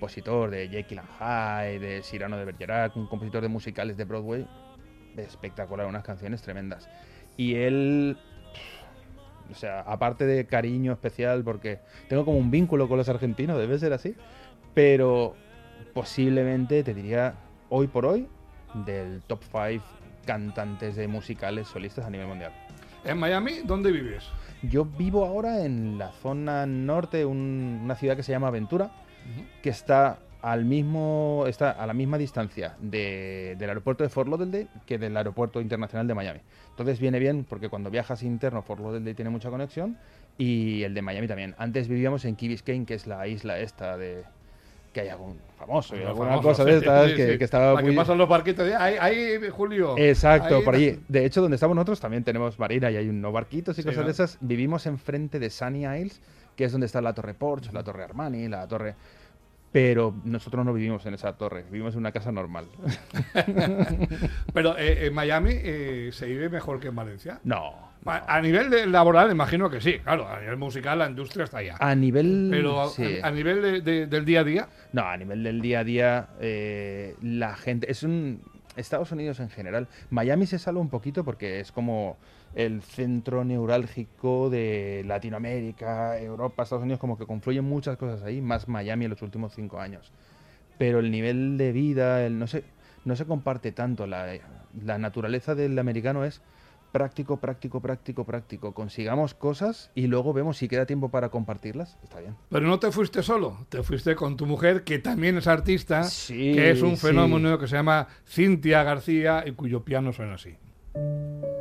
compositor de Jekyll and Hyde, de Cyrano de Bergerac, un compositor de musicales de Broadway espectacular, unas canciones tremendas. Y él, o sea, aparte de cariño especial, porque tengo como un vínculo con los argentinos, debe ser así, pero posiblemente te diría, hoy por hoy, del top 5 cantantes de musicales solistas a nivel mundial. ¿En Miami dónde vives? Yo vivo ahora en la zona norte, una ciudad que se llama Ventura, que está a la misma distancia del aeropuerto de Fort Lauderdale que del aeropuerto internacional de Miami. Entonces viene bien porque cuando viajas interno, Fort Lauderdale tiene mucha conexión y el de Miami también. Antes vivíamos en Key Biscayne, que es la isla esta que hay algún famoso y alguna cosa de estas que estaba muy... que pasan los barquitos de ahí, Julio. Exacto, ahí, por allí. De hecho, donde estamos nosotros también tenemos marina y hay unos barquitos y cosas de ¿no? esas. Vivimos enfrente de Sunny Isles, que es donde está la Torre Porsche, la Torre Armani, la Torre... Pero nosotros no vivimos en esa torre, vivimos en una casa normal. Pero en Miami se vive mejor que en Valencia. No. A nivel laboral, imagino que sí. Claro, a nivel musical la industria está allá. A nivel... Pero sí. a nivel del día a día. No, a nivel del día a día, la gente... Estados Unidos en general. Miami se salva un poquito porque es como el centro neurálgico de Latinoamérica, Europa, Estados Unidos, como que confluyen muchas cosas ahí, más Miami en los últimos 5 años. Pero el nivel de vida, no se comparte tanto. La naturaleza del americano es práctico, práctico, práctico, práctico. Consigamos cosas y luego vemos si queda tiempo para compartirlas. Está bien. Pero no te fuiste solo, te fuiste con tu mujer, que también es artista, sí, que es un fenómeno que se llama Cintia García y cuyo piano suena así.